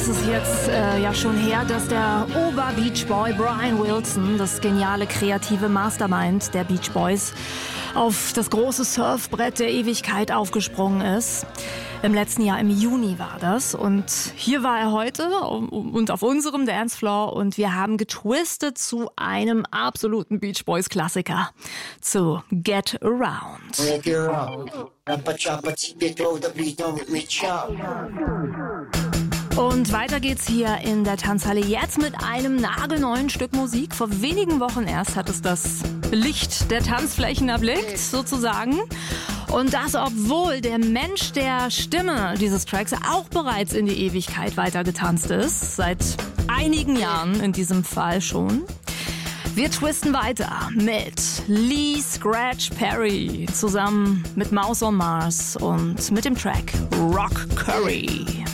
ist es jetzt ja schon her, dass der Ober-Beach Boy Brian Wilson, das geniale kreative Mastermind der Beach Boys, auf das große Surfbrett der Ewigkeit aufgesprungen ist. Im letzten Jahr, im Juni war das. Und hier war er heute und auf unserem Dancefloor. Und wir haben getwistet zu einem absoluten Beach Boys Klassiker. Zu Get Around. Und weiter geht's hier in der Tanzhalle jetzt mit einem nagelneuen Stück Musik. Vor wenigen Wochen erst hat es das Licht der Tanzflächen erblickt, sozusagen. Und das, obwohl der Mensch der Stimme dieses Tracks auch bereits in die Ewigkeit weitergetanzt ist. Seit einigen Jahren in diesem Fall schon. Wir twisten weiter mit Lee Scratch Perry zusammen mit Mouse on Mars und mit dem Track Rock Curry.